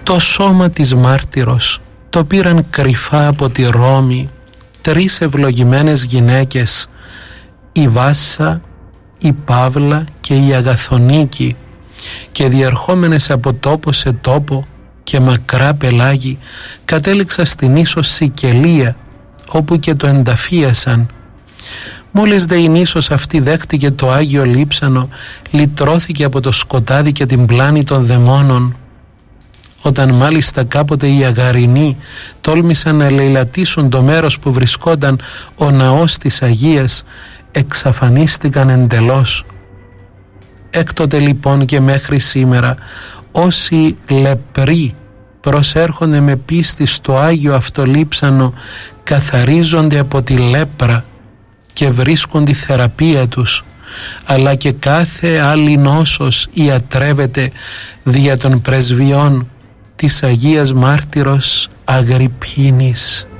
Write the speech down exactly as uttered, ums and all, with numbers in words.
Το σώμα της μάρτυρος το πήραν κρυφά από τη Ρώμη τρεις ευλογημένες γυναίκες, η Βάσσα, η Παύλα και η Αγαθονίκη, και διερχόμενες από τόπο σε τόπο και μακρά πελάγι κατέληξα στην ίσος Σικελία, όπου και το ενταφίασαν. Μόλις δε η νήσος αυτή δέχτηκε το Άγιο Λείψανο, λυτρώθηκε από το σκοτάδι και την πλάνη των δαιμόνων. Όταν μάλιστα κάποτε οι Αγαρινοί τόλμησαν να λαιλατίσουν το μέρος που βρισκόταν ο ναός της Αγίας, εξαφανίστηκαν εντελώς. Έκτοτε λοιπόν και μέχρι σήμερα όσοι λεπροί προσέρχονται με πίστη στο Άγιο αυτό λείψανο καθαρίζονται από τη λέπρα και βρίσκουν τη θεραπεία τους, αλλά και κάθε άλλη νόσος ιατρεύεται δια των πρεσβειών της Αγίας Μάρτυρος Αγρυππίνης.